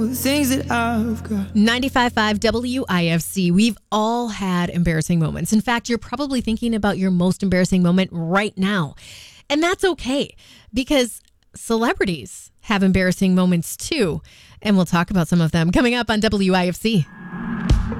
Things that I've got. 95.5 WIFC. We've all had embarrassing moments. In fact, you're probably thinking about your most embarrassing moment right now. And that's okay because celebrities have embarrassing moments too. And we'll talk about some of them coming up on WIFC.